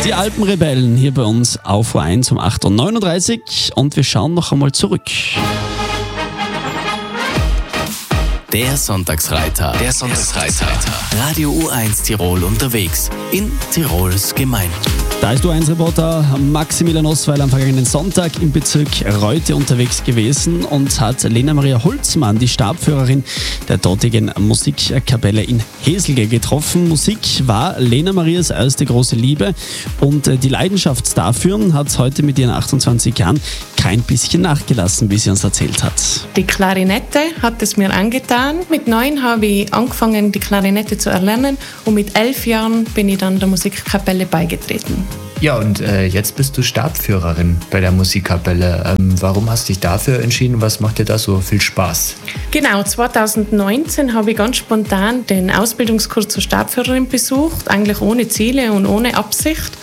Die Alpenrebellen hier bei uns auf U1 um 8.39 Uhr und wir schauen noch einmal zurück. Der Sonntagsreiter. Radio U1 Tirol unterwegs in Tirols Gemeinden. Da ist U1-Reporter Maximilian Osweiler am vergangenen Sonntag im Bezirk Reute unterwegs gewesen und hat Lena Maria Holzmann, die Stabführerin der dortigen Musikkapelle in Heselge, getroffen. Musik war Lena Marias erste große Liebe und die Leidenschaft dafür hat heute mit ihren 28 Jahren kein bisschen nachgelassen, wie sie uns erzählt hat. Die Klarinette hat es mir angetan. Mit 9 habe ich angefangen, die Klarinette zu erlernen und mit 11 Jahren bin ich dann der Musikkapelle beigetreten. Ja, und jetzt bist du Stabführerin bei der Musikkapelle. Warum hast du dich dafür entschieden? Was macht dir da so viel Spaß? Genau, 2019 habe ich ganz spontan den Ausbildungskurs zur Stabführerin besucht, eigentlich ohne Ziele und ohne Absicht.